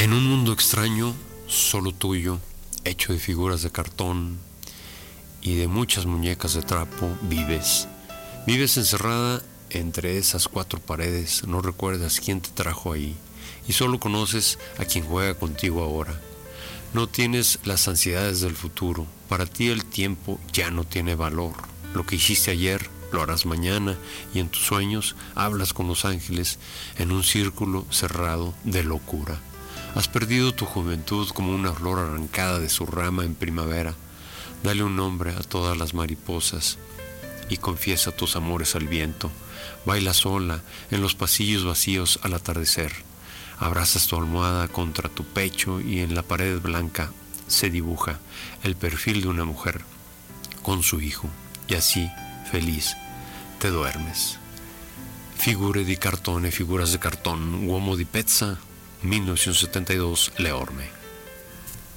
En un mundo extraño, solo tuyo, hecho de figuras de cartón y de muchas muñecas de trapo, vives. Vives encerrada entre esas cuatro paredes, no recuerdas quién te trajo ahí y solo conoces a quien juega contigo ahora. No tienes las ansiedades del futuro, para ti el tiempo ya no tiene valor. Lo que hiciste ayer lo harás mañana y en tus sueños hablas con los ángeles en un círculo cerrado de locura. Has perdido tu juventud como una flor arrancada de su rama en primavera. Dale un nombre a todas las mariposas y confiesa tus amores al viento. Baila sola en los pasillos vacíos al atardecer. Abrazas tu almohada contra tu pecho y en la pared blanca se dibuja el perfil de una mujer con su hijo. Y así, feliz, te duermes. Figure di cartone, figuras de cartón, uomo di pezza, 1972, Leorme.